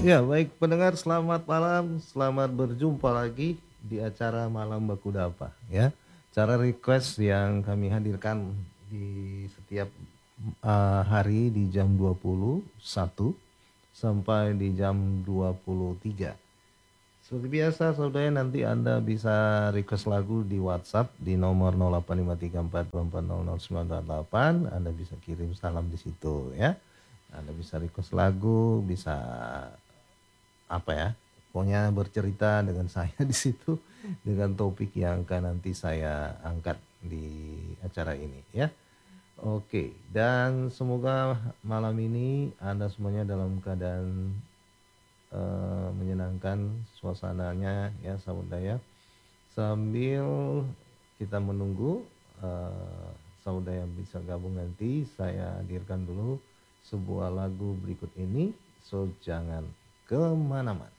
Ya, baik pendengar, selamat malam, selamat berjumpa lagi di acara Malam Baku Dapa ya. Cara request yang kami hadirkan di setiap hari di jam 21 sampai di jam 23. Seperti biasa, saudara, nanti Anda bisa request lagu di WhatsApp di nomor 085342400988. Anda bisa kirim salam di situ ya. Anda bisa request lagu, bisa apa ya? Pokoknya bercerita dengan saya di situ dengan topik yang akan nanti saya angkat di acara ini ya. Oke, dan semoga malam ini Anda semuanya dalam keadaan menyenangkan suasananya ya, sahabat daya. Sambil kita menunggu sahabat daya bisa gabung, nanti saya hadirkan dulu sebuah lagu berikut ini. So jangan kemana-mana.